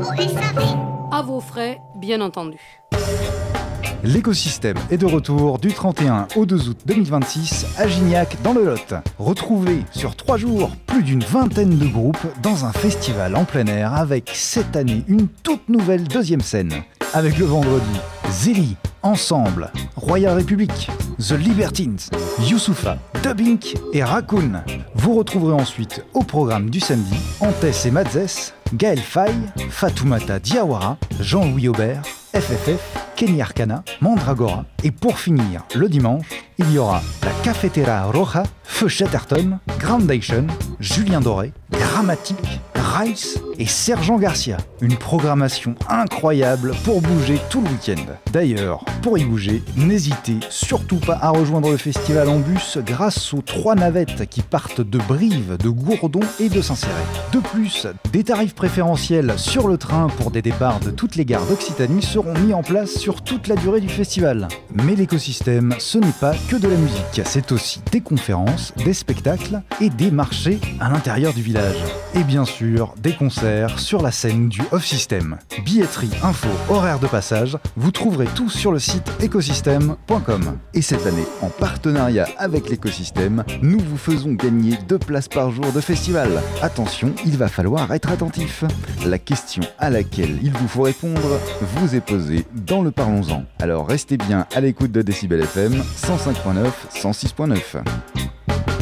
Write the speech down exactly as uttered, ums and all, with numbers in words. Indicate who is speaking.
Speaker 1: O S A V.
Speaker 2: À vos frais, bien entendu.
Speaker 3: L'écosystème est de retour du trente et un au deux août deux mille vingt-six à Gignac dans le Lot. Retrouvez sur trois jours plus d'une vingtaine de groupes dans un festival en plein air avec cette année une toute nouvelle deuxième scène. Avec le vendredi, Zélie, Ensemble, Royal Republic, The Libertines, Youssoupha, Dubink et Raccoon. Vous retrouverez ensuite au programme du samedi Antès et Madzès, Gaël Faye, Fatoumata Diawara, Jean-Louis Aubert, F F F, Kenny Arcana, Mandragora. Et pour finir, le dimanche, il y aura la Cafetera Roja, Feu Chatterton, Groundation, Julien Doré, Grammatique, Rice et Sergent Garcia. Une programmation incroyable pour bouger tout le week-end. D'ailleurs, pour y bouger, n'hésitez surtout pas à rejoindre le festival en bus grâce aux trois navettes qui partent de Brive, de Gourdon et de Saint-Céré. De plus, des tarifs préférentiels sur le train pour des départs de toutes les gares d'Occitanie seront mis en place sur toute la durée du festival. Mais l'écosystème, ce n'est pas que de la musique, c'est aussi des conférences, des spectacles et des marchés à l'intérieur du village. Et bien sûr, des concerts sur la scène du Off-System. Billetterie, info, horaire de passage, vous trouverez tout sur le site écosystème point com.
Speaker 4: Et cette année, en partenariat avec l'écosystème, nous vous faisons gagner deux places par jour de festival. Attention, il va falloir être attentif. La question à laquelle il vous faut répondre vous est posée dans le Parlons-en. Alors restez bien à l'écoute de Décibel F M cent cinq point neuf, cent six point neuf.